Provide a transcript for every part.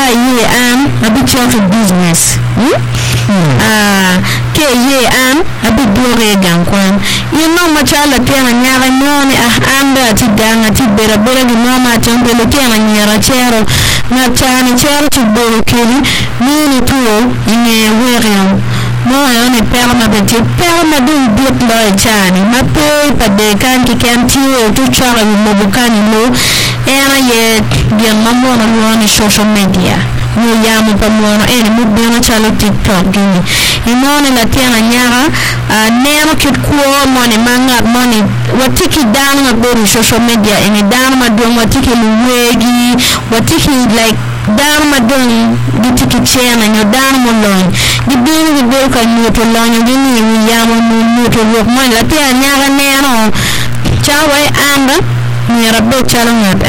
ye am abi chok business ke ye am abi dore gankwan you know machala tena nyara nyone anda ti danga ti bera gi mama chambe le tena nyara chero na tani chero ti boro kili nini tuo ine weriam mo ayone perma beti perma dun diet lo chani ma pe pade kan ki kan tiwo tu chara mo bukani lo era ye dia mammo na social media no yamu pamono mu bena chalo TikTok gini imone la tena nyara nero kit kuo mone manga mone watiki down na bori social media ene down ma don watiki luwegi watiki like down ma don ditiki chena nyo down mo lon di bini di ka nyoto lon gini yamu mu to work mon la tena nyara nero chawe anda nyara be chalo ngat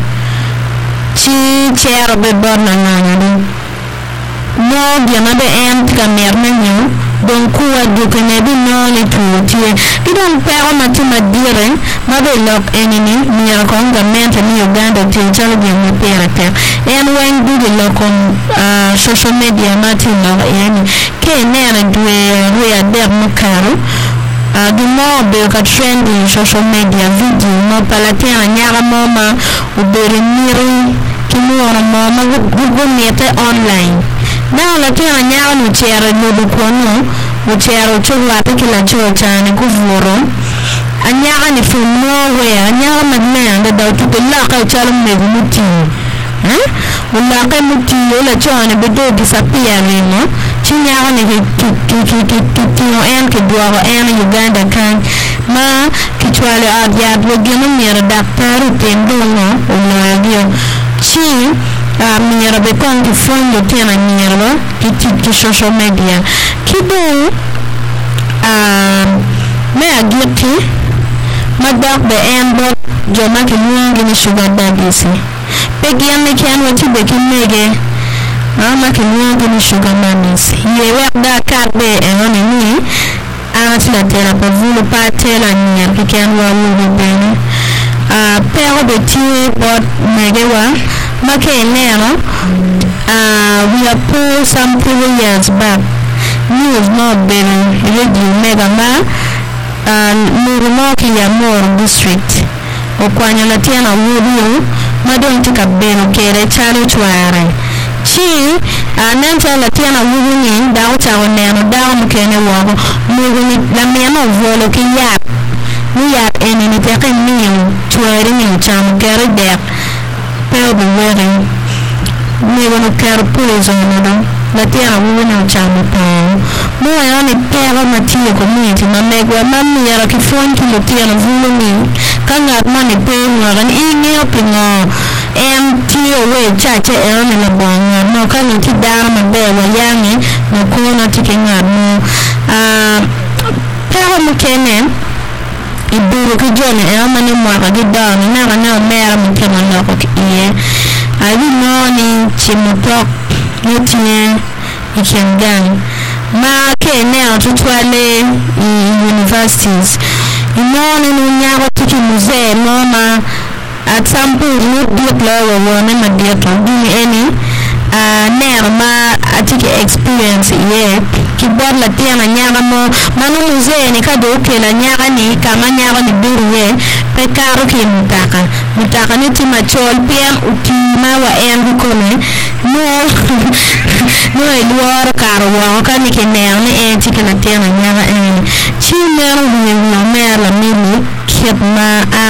ci chero be borna nanya no dia na be ka merne nyu don kuwa duke ne bi no ni tutie di don pero ma ti madire ma be lok enini mi ra kon ga mente ni Uganda ti chalo bi mi pera te en wen du di lokon social media ma ti no yani ke ne na due ria der mo karo du mo be ka trending social media video mo palatena nyara mama ubere miri kimuora mama gugu mete online na la tena nyara no chere no du kono mo chere chulwa te kila chocha ni kuvuro anyara ni from nowhere anyara madne anda da tu la ka chala me muti wala ka muti la chone be do disappear no chinyara ni tu en ke duwa en Uganda kan ma kichwale adia dwageno mira daktari tendo no unadio chi mira be kon di fondo tena mira ki social media kido me agiti madak be embo joma ke nyingi ni sugar daddy pegi ame kan wati be kinege mama ke nyingi ni sugar manis ye wada karbe enoni ni la tela pa vulu pa tela ni pikan wa lu bene pero de ti bot megewa make nero we are poor some years back news not been radio mega ma Murumoki ya Moro district okwanya la tena wudu madon tika beno kere chalo chware chi ananta la tena wudu ni dawo tawo neno dawo mukene wogo mugu ni la meno volo ki yap ni yap eni ni teke niyo chware ni cham kere dek pero be wearing mugu no kere pulizo nado la tena wudu ni cham pao mua yone pero matiyo community mamegwa mami yara kifon ki lutia na vulu ni kanga mani penu wagan inyo pingo tiyo we chache eone na bonga no kani ti dara mabewa yangi no kuna tiki ngad mo pero mukene iburu kijone mani mwaka gidani nara nao mera mkema loko kiye awi noni chimutok yutie ikengani ma ke neo tutwale universities imone nunyaro tiki muzee moma at some point no diet lawa wone ma diet duni eni nero ma atiki experience ye kibor la tena nyara mo manu muzee ni kado kela nyara ni kama nyara ni biruwe pe karo ki mutaka ni tima chol pm utima wa endu kome no eduar karo wa ka ni ke nero ni tiki la tena nyara chi nero ni mera mimi kiet ma